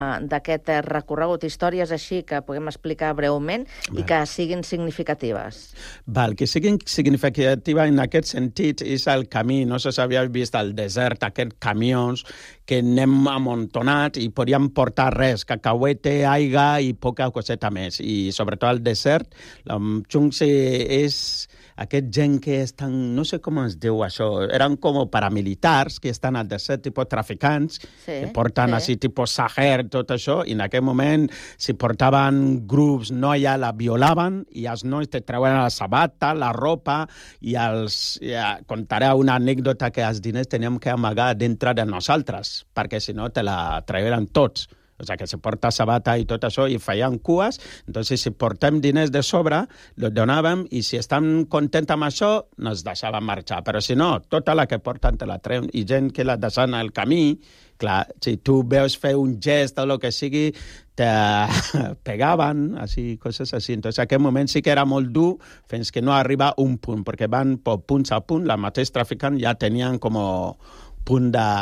d'aquest recorregut, històries així que puguem explicar breument i que siguin significatives. Val, que siguin significatives en aquest sentit és el camí. No sé si havíeu vist al desert aquests camions que anem amuntonat i podíem portar res, cacauete, aigua i poca coseta més. I sobretot al desert, l'Chungse és aquest gent que estan, no sé com es diu això, eren com paramilitars que estan al desert, tipus traficants, que porten així, tipus Sahel, tot això, i en aquell moment, si portaven grups noia, la violaven, i els nois te treuen la sabata, la ropa, i contaré una anècdota que els diners teníem que amagar dintre de nosaltres, perquè si no te la tragueren tots. O sigui, que si porta sabata i tot això, i feien cues, entonces si portem diners de sobre, los donàvem, i si estan contents amb això, nos deixaven marxar. Però si no, tota la que porten te la treuen, i gent que la deixen al camí, clar, si tu veus fer un gest o el que sigui, te pegaven, així, coses així. Entonces, en aquell moment sí que era molt dur, fins que no arriba un punt, perquè van per punts a punt, la mateix traficant ja tenien com punt de...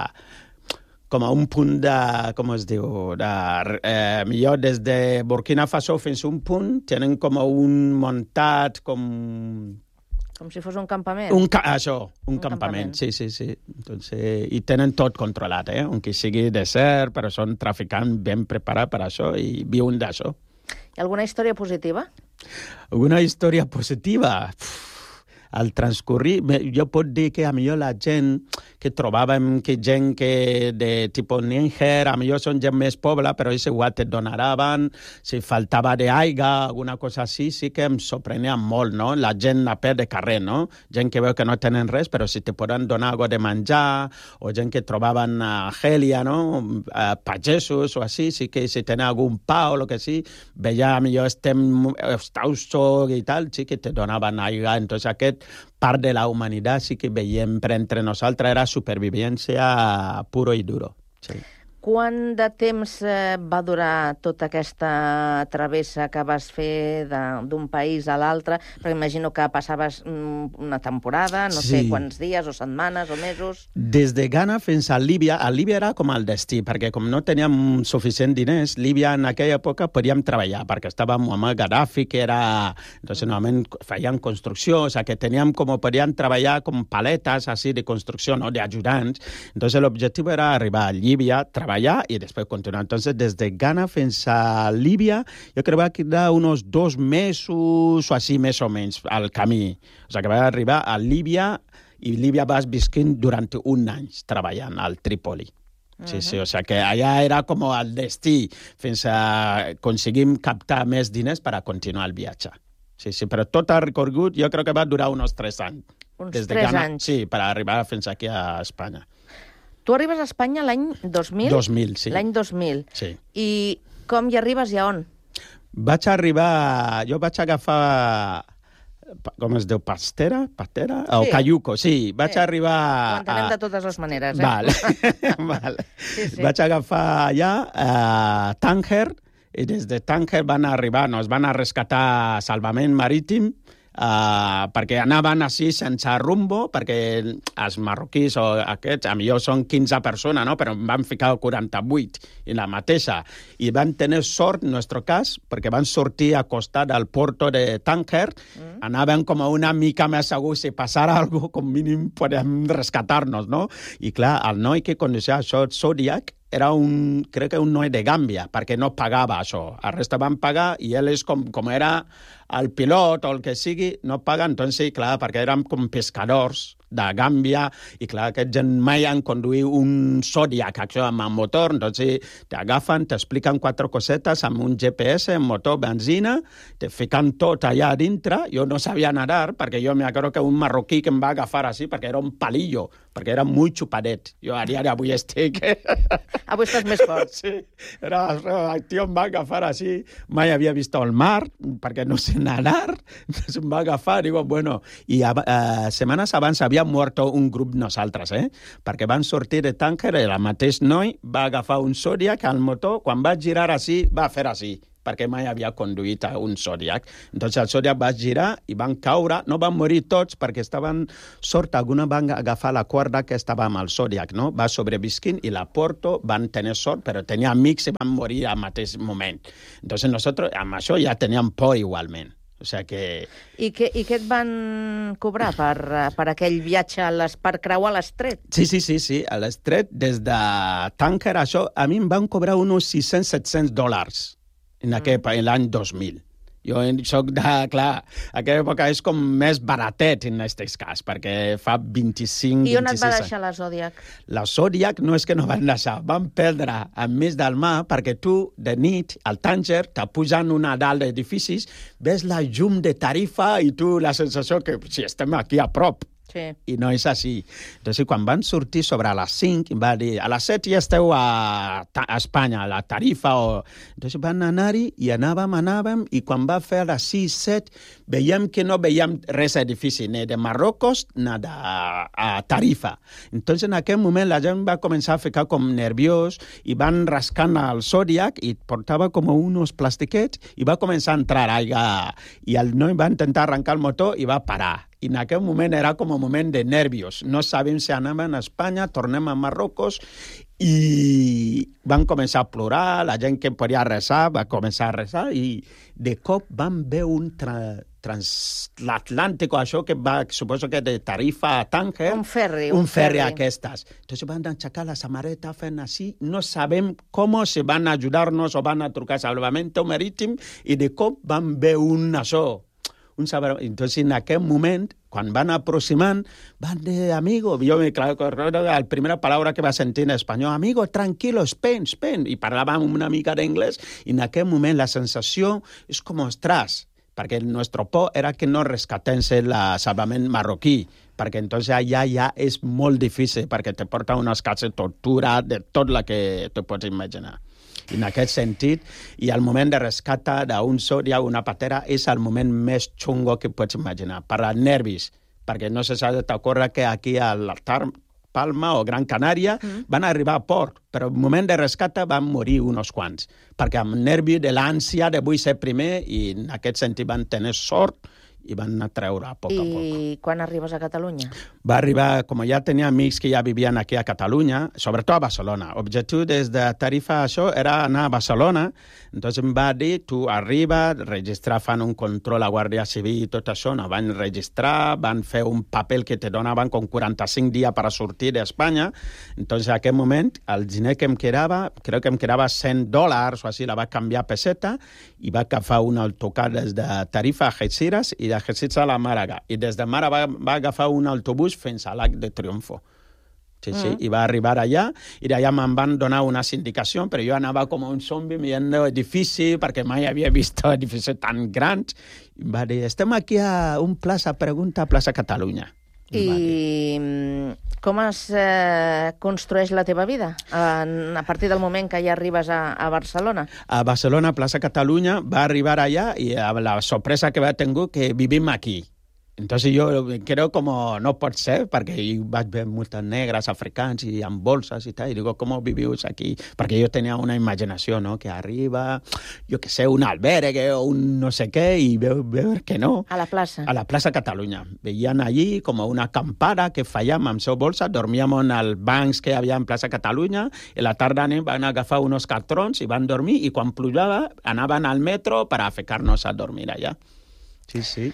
com a un punt de, com es diu, millor des de Burkina Faso fins a un punt, tenen com un muntat, Com si fos un campament? Un campament, sí. Entonces, i tenen tot controlat, aunque sigui desert, però són traficants ben preparats per això i viuen d'això. I alguna història positiva? Alguna història positiva? Al transcorrir, jo pot dir que a millor la gent que trobàvem, que gent que de tipus Níger, a millor són gent més pobla, però és igual, te donaven, si faltava d'aigua, alguna cosa així, sí que em sorprenia molt, no? La gent a peu de carrer, no? Gent que veu que no tenen res, però si te poden donar alguna de menjar, o gent que trobaven a Argèlia, no? Pagesos o així, sí que si tenen algun pa o el que sí, veia a millor esteu sol i tal, sí que te donaven aigua. Entonces aquest part de la humanitat sí que veiem per entre nosaltres era supervivència puro i duro. Sí. Quant de temps va durar tota aquesta travessa que vas fer d'un país a l'altre? Perquè imagino que passaves una temporada, no sé quants dies o setmanes o mesos. Des de Ghana fins a Líbia. A Líbia era com el destí, perquè com no teníem suficient diners, Líbia en aquella època podíem treballar, perquè estàvem amb Gaddafi, que era... Entonces, normalment feien construcció, o sigui, que teníem podíem treballar com paletes, així, de construcció, no?, d'ajudants. Entonces, l'objectiu era arribar a Líbia, treballar y después continuar. Entonces, desde Ghana fins a Líbia, jo crec que va quedar unos 2 mesos o així, més o menys, al camí. O sigui, que va arribar a Líbia i Líbia vas visquint durant un any treballant al Trípoli. Sí, o sigui que allà era com el destí fins a aconseguim captar més diners per a continuar el viatge. Sí, però tot el recorregut jo crec que va durar uns 3 anys. Uns 3 anys? Sí, per arribar fins aquí a Espanya. Tu arribes a Espanya l'any 2000? 2000, sí. L'any 2000. Sí. I com hi arribes i a on? Jo vaig agafar, com es diu, pastera? O cayuco, sí. Vaig arribar... Ho entenem de totes les maneres, Val. Sí. Vaig agafar allà Tànger, i des de Tànger van arribar, nos van a rescatar Salvament Marítim, perquè anaven així sense rumbo, perquè els marroquís o aquests, a millor són 15 persones, no? Però van ficar 48 en la mateixa. I van tenir sort, en el nostre cas, perquè van sortir a costat del porto de Tànger, anaven com una mica més segur, si passara alguna cosa, com mínim podem rescatar-nos, no? I clar, el noi que conducia això, Zodiac, era crec que un noi de Gàmbia, perquè no pagava això. El resta van pagar i ell és com era el pilot o el que sigui, no paga. Entonces, clar, perquè érem com pescadors de Gàmbia i clar, aquest gent mai han conduït un Zodiac, això amb el motor, entonces t'agafen, t'expliquen 4 cosetes amb un GPS, un motor, benzina, te fiquen tot allà dintre. Jo no sabia nadar, perquè jo m'acordo que un marroquí que em va agafar així, perquè era un palillo, perquè era molt xupadet. Jo a dia d'avui estic... Avui estàs més fort. Sí, el tio em va agafar així, mai havia vist el mar, perquè no sé nadar, em va agafar, digo, bueno, i setmanes abans havia mort un grup nosaltres, perquè van sortir de Tànger i el mateix noi va agafar un Zodiac al motor, quan va girar així, va fer així, perquè mai havia conduït a un Zodiac. Entonces el Zodiac va girar i van caure, no van morir tots perquè estaven sort, alguna van agafar la corda que estava amb el Zodiac, no? Va sobrevisquint i la Porto van tenir sort, però tenia amics i van morir al mateix moment. Entonces nosotros amb això ja teníem por igualment. O sea que... I què et van cobrar per aquell viatge per creuar l'estret? Sí. A l'estret, des de Tànger, això, a mi em van cobrar uns $600-700 en l'any 2000. Jo soc de... Clar, aquella època és com més baratet en aquest cas, perquè fa 25-26 anys. I on et va deixar la Zodiac? La Zodiac no és que no van deixar, van perdre enmig del mar perquè tu, de nit, al Tànger, t'apujant una dalt d'edificis, ves la llum de Tarifa i tu la sensació que si estem aquí a prop. Sí. I no és així. Entonces, quan van sortir sobre les 5, va dir, a les 7 ja esteu a Espanya, a la Tarifa. Entonces van anar-hi i anàvem, i quan va fer a les 6, 7, veiem que no veiem res d'edifici, ni de Marrocos, ni de Tarifa. Entonces, en aquell moment, la gent va començar a ficar com nerviós i van rascant el Zodiac i portava com uns plastiquets i va començar a entrar aigua i el noi va intentar arrencar el motor i va parar. I en aquell moment era com un moment de nervios. No sabem si anàvem a Espanya, tornem a Marrocos, i van començar a plorar, la gent que podia resar va començar a resar, i de cop van veure un transatlàntic, això que va, suposo que de Tarifa a Tànger. Un ferri. Un ferri aquestes. Entonces van aixecar la samarreta fent així. No sabem com si van ajudar-nos o van a trucar salvamento marítim, i de cop van veure Entonces, en aquell moment, quan van aproximant, van dir, amigo, jo la primera paraula que va sentir en espanyol, amigo, tranquilo, spend, i parlàvem una mica d'anglès, i en aquell moment la sensació és com, ostres, perquè el nostre por era que no rescatense el salvament marroquí, perquè entonces allà ja és molt difícil, perquè te porta unes cases de tortura, de tot el que te pots imaginar. I en aquest sentit, i el moment de rescata d'un Zodiac, una patera, és el moment més xungo que pots imaginar, per als nervis, perquè no se s'ha de t'ocórrer que aquí a Palma o Gran Canària van arribar a port, però al moment de rescata van morir uns quants, perquè amb nervi de l'ànsia de vull ser primer, i en aquest sentit van tenir sort i van anar a treure a poc a poc. I quan arribes a Catalunya? Va arribar, com ja tenia amics que ja vivien aquí a Catalunya, sobretot a Barcelona. L'objectiu des de Tarifa això era anar a Barcelona, entonces em va dir, tu arriba, registrar, fan un control a Guàrdia Civil i tot això, no van registrar, van fer un paper que te donaven com 45 dies per sortir d'Espanya, entonces en aquell moment el diner que em quedava, crec que em quedava $100 o així, la va canviar a peseta i va agafar un autocar des de Tarifa a Algeciras i d'Algeciras a la Màlaga. I des de Màlaga va agafar un autobús fins a l'Arc de Triunfo. Sí, i va arribar allà, i d'allà me'n van donar unes indicacions, però jo anava com un zombi mirant edifici, perquè mai havia vist edificis tan grans. I va dir, estem aquí a un plaça, pregunta, plaça Catalunya. I com es construeix la teva vida a partir del moment que ja arribes a Barcelona? A Barcelona, plaça Catalunya, va arribar allà i la sorpresa que va tenir que vivim aquí. Entonces yo creo como no pot ser, perquè jo vaig veure moltes negres africans i amb bolses i tal, i digo, com vivius aquí? Perquè jo tenia una imaginació, no?, que arriba, jo que sé, un albergue o un no sé què, i veure que no. A la plaça? A la plaça Catalunya. Veien allí com una acampada que fèiem amb seu bolsa, dormíem en els bancs que hi havia en plaça Catalunya, i la tarda van agafar uns cartrons i van dormir, i quan plujava anaven al metro per a ficar-nos a dormir allà. Sí, sí.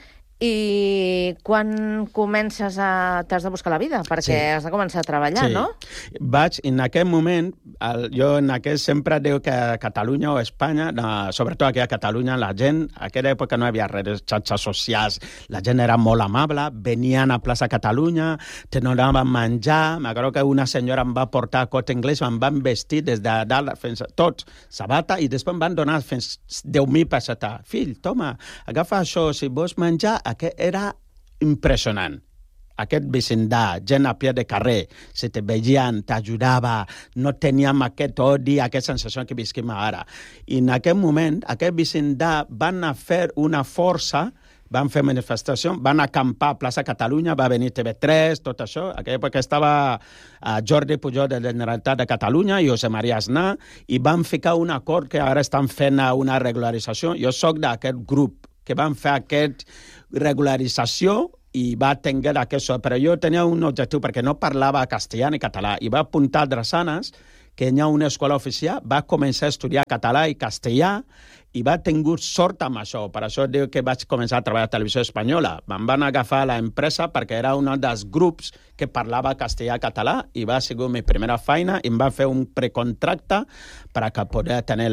I quan comences t'has de buscar la vida? Perquè has de començar a treballar, no? Vaig, en aquell moment, jo en aquest sempre diu que a Catalunya o a Espanya, sobretot aquí a Catalunya, la gent, a aquella època no hi havia res, xarxes socials, la gent era molt amable, venien a plaça Catalunya, te donaven menjar, m'agrada que una senyora em va portar cot anglès, em van vestir des de dalt fins a tots, sabata, i després em van donar fins 10.000 pessetes. Fill, toma, agafa això, si vols menjar, aquest era impressionant. Aquest vecindat, gent a peu de carrer, se te veien, t'ajudava, no teníem aquest odi, aquesta sensació que visquem ara. I en aquest moment, aquest vecindat van a fer una força van fer manifestació, van acampar a plaça Catalunya, va venir TV3, tot això. A aquella època estava Jordi Pujol de la Generalitat de Catalunya i José María Aznar, i van ficar un acord que ara estan fent una regularització. Jo soc d'aquest grup que van fer aquesta regularització i va tenir això, però jo tenia un objectiu perquè no parlava castellà ni català i va apuntar a Drassanes, que hi ha una escola oficial, va començar a estudiar català i castellà i va tenir sort amb això. Per això diu que vaig començar a treballar a Televisió Espanyola. Me'n van agafar a l'empresa perquè era un dels grups que parlava castellà i català i va ser la meva primera feina i em va fer un precontracte per a poder tenir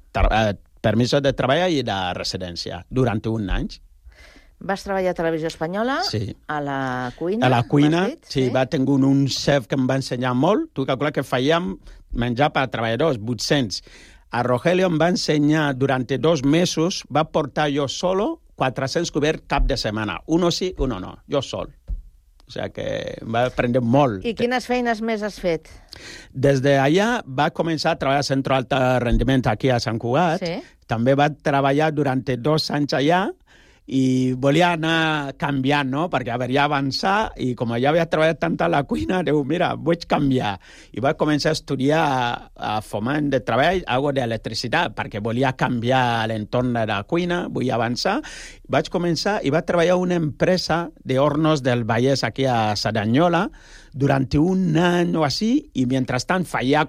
permís de treball i de residència durant un any. Vas treballar a Televisió Espanyola, sí. A la cuina? A la cuina, sí. Va tenir un xef que em va ensenyar molt. Tu calcula que fèiem menjar per a treballadors, 800. A Rogelio em va ensenyar durant 2 mesos, va portar jo solo 400 coberts cap de setmana. Uno sí, uno no, jo sol. O sigui que em va aprendre molt. I quines feines més has fet? Des d'allà va començar a treballar a Centro Alta Rendiment aquí a Sant Cugat. Sí. També va treballar durant 2 anys allà i volia anar canviant, no? Perquè havia avançar i com ja havia treballat tant a la cuina, diu, mira, vull canviar. I va començar a estudiar a foment de treball, algo d'electricitat, perquè volia canviar l'entorn de la cuina, vull avançar. Vaig començar i va treballar a una empresa d'hornos del Vallès aquí a Cerdanyola durant un any o així, i mentrestant feia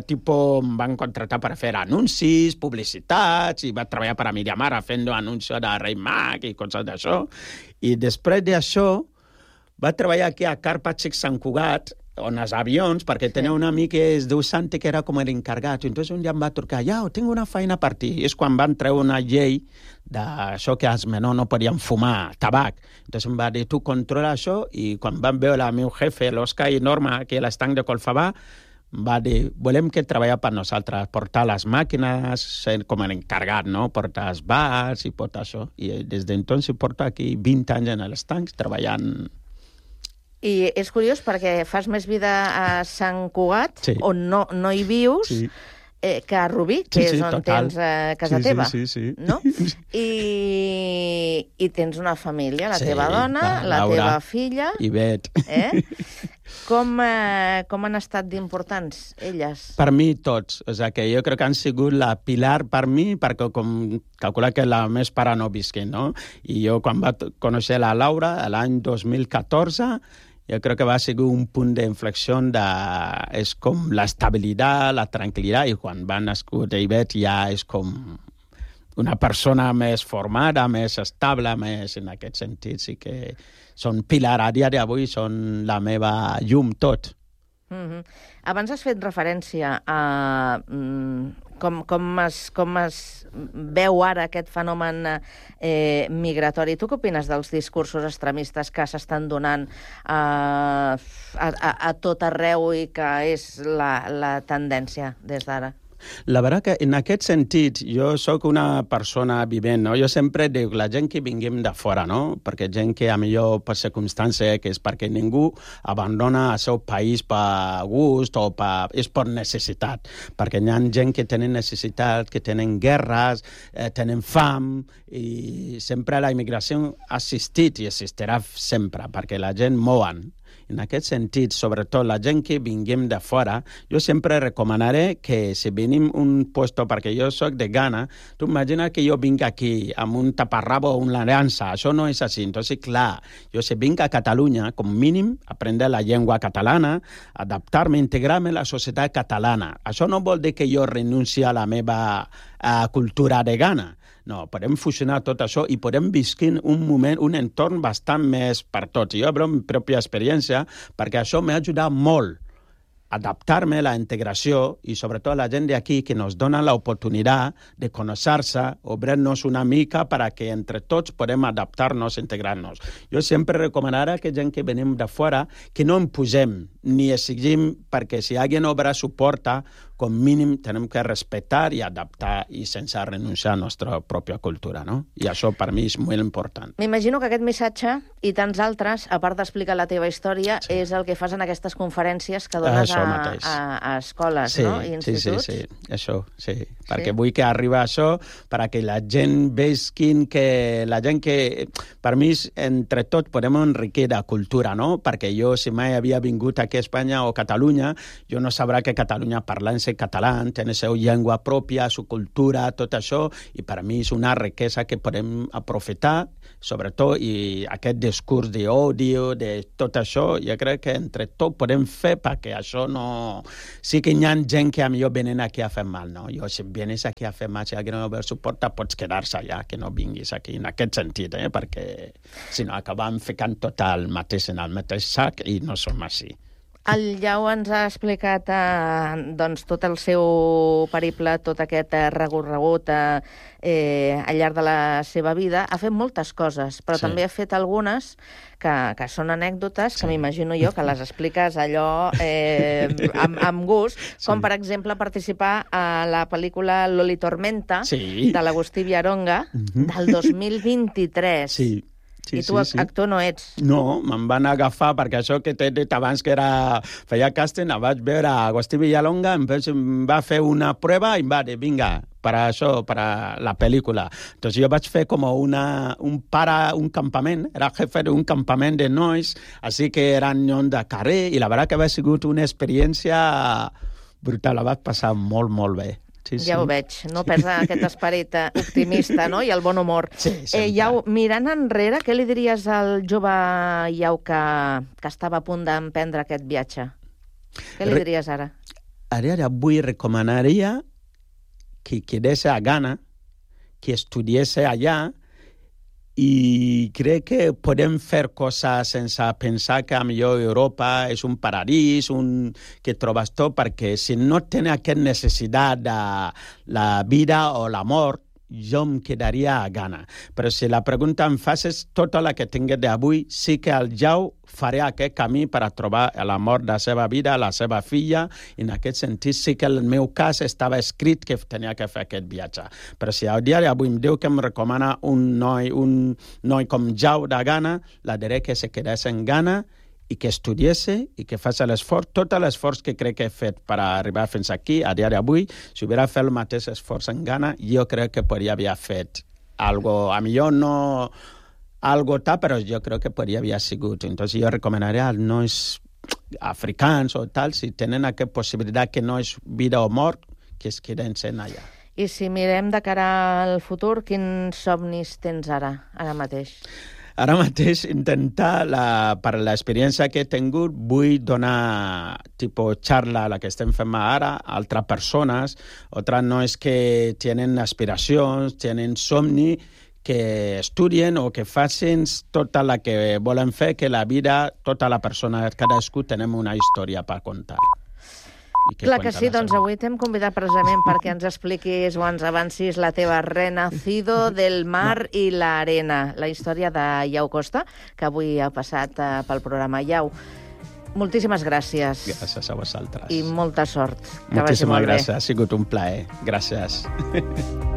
em van contratar per fer anuncis, publicitats, i va treballar per a Miriamara fent anuncis de Rei Mag i coses d'això. I després d'això va treballar aquí a Carpatxic Sant Cugat, on els avions, perquè tenia un amic que es diu Santi, que era com l'encarregat. Entonces un dia em va trucar, tinc una feina per ti. I és quan van treure una llei d'això que els menors no podien fumar, tabac. Entonces em va dir, tu controla això, i quan van veure el meu jefe, l'Òscar i Norma, aquí a l'estanc de Colfabà, va dir, volem que treballa per nosaltres, portar les màquines, ser com l'encarregat, no? Portar els bars i tot això. I des d'entonces porta aquí 20 anys en l'estanc treballant. I és curiós perquè fas més vida a Sant Cugat, sí. On no hi vius, sí. Que a Rubí, que és on total. tens casa teva. Sí. No? I tens una família, la teva dona, la Laura, teva filla... I Bet. Com han estat d'importants elles? Per mi tots. O sigui que jo crec que han sigut la pilar per mi, perquè com calcula que la més pare no visqui, no? I jo quan vaig conèixer la Laura, l'any 2014, jo crec que va ser un punt d'inflexió és com l'estabilitat, la tranquil·litat, i quan va nascut Ivet ja és com una persona més formada, més estable, més en aquest sentit, sí que són pilar a dia d'avui, són la meva llum tot. Abans has fet referència a com es veu ara aquest fenomen migratori. Tu què opines dels discursos extremistes que s'estan donant a tot arreu i que és la tendència des d'ara? La veritat que en aquest sentit jo sóc una persona vivent, no? Jo sempre dic la gent que vinguem de fora, no? Perquè gent que a millor per circumstància, que és perquè ningú abandona el seu país per gust o és per necessitat. Perquè hi ha gent que tenen necessitat, que tenen guerres, tenen fam, i sempre la immigració ha existit i existirà sempre, perquè la gent mouen. En aquest sentit, sobretot la gent que vinguem de fora, jo sempre recomanaré que si venim un puesto, perquè jo soc de Ghana, tu imagina que jo vinc aquí amb un taparrabo o una llança, això no és així. Entonces, clar, jo si vinc a Catalunya, com mínim, aprendre la llengua catalana, adaptar-me, integrar-me a la societat catalana. Això no vol dir que jo renunci a la meva cultura de Ghana. No, podem fusionar tot això i podem viscar un moment, un entorn bastant més per tots. Jo hablo amb pròpia experiència perquè això m'ha ajudat molt a adaptar-me a la integració i sobretot a la gent d'aquí que ens dona l'oportunitat de conèixer-se, obrir-nos una mica perquè entre tots podem adaptar-nos, integrar-nos. Jo sempre recomanaré que gent que venim de fora que no em posem ni exigim perquè si algú obre su porta com mínim tenim que respectar i adaptar i sense renunciar a la nostra pròpia cultura, no? I això per mi és molt important. M'imagino que aquest missatge i tants altres, a part d'explicar la teva història, és el que fas en aquestes conferències que dones a escoles, no? I instituts. Sí, això, sí. Perquè vull que arriba això perquè la gent vesquin que... La gent que... Per mi, entre tot, podem enriquir de cultura, no? Perquè jo, si mai havia vingut aquí a Espanya o Catalunya, jo no sabrà que Catalunya parlant-se català, té la seva llengua pròpia, la seva cultura, tot això, i per mi és una riquesa que podem aprofitar, sobretot, i aquest discurs d'odio, de tot això, jo crec que entre tot podem fer perquè això no... Sí que hi ha gent que a millor venen aquí a fer mal, no? Jo, si vienes aquí a fer mal, si aquí no ho suporta, pots quedar-se allà, que no vinguis aquí, en aquest sentit, perquè si no acabem ficant tot el mateix en el mateix sac i no som així. El Jau ens ha explicat doncs, tot el seu periple, tot aquest recorregut al llarg de la seva vida. Ha fet moltes coses, però també ha fet algunes que són anècdotes, que m'imagino jo que les expliques allò amb gust, com per exemple participar a la pel·lícula Loli Tormenta, de l'Agustí Villaronga, del 2023. Sí. I tu actor no ets. No, me'n van agafar, perquè això que t'he dit abans que feia càsting, vaig veure Agustí Villalonga, em va fer una prova i em va dir, vinga, per això, per la pel·lícula. Entonces jo vaig fer com un campament, era jefe d'un campament de nois, així que era en de carrer, i la veritat que va sigut una experiència brutal, la vaig passar molt, molt bé. Ja ho veig, no perds aquest esperit optimista, no? I el bon humor. Jau, mirant enrere, què li diries al jove Jau que estava a punt d'emprendre aquest viatge? Què li diries ara? Ara avui recomanaria que quedés a Ghana, que estudiés allà, i crec que podem fer coses sense pensar que millor Europa és un paradís, que trobes tot, perquè si no tens aquesta necessitat de la vida o la mort, jo em quedaria a Ghana. Però si la pregunta em facis tota la que tingués d'avui, sí que el Jau faré aquest camí per a trobar la mort de la seva vida, la seva filla, i en aquest sentit sí que el meu cas estava escrit que tenia que fer aquest viatge. Però si al dia d'avui em diu que em recomana un noi com Jau de Ghana, la diré que se quedés en Ghana i que estudiese i que faci l'esforç, tot l'esforç que crec que he fet per arribar fins aquí, a dia d'avui, si hubiera fet el mateix esforç en Ghana, jo crec que podria haver fet algo, a millor no algo tal, però jo crec que podria haver sigut. Entonces jo recomanaria als nois africans o tal, si tenen aquesta possibilitat que no és vida o mort, que es queden sent allà. I si mirem de cara al futur, quins somnis tens ara mateix? Ara mateix intentar, per l'experiència que he tingut, vull donar xarra, la que estem fent ara, a altres persones, altres nois que tenen aspiracions, tenen somni, que estudien o que facin tota la que volen fer, que la vida, tota la persona, cadascú tenem una història per contar. Clar que sí, doncs avui t'hem convidat precisament perquè ens expliquis o ens avancis la teva Renacido del mar i l'arena, la història de Jau Costa, que avui ha passat pel programa. Jau, moltíssimes gràcies. Gràcies a vosaltres. I molta sort. Moltíssimes gràcies, ha sigut un plaer. Gràcies.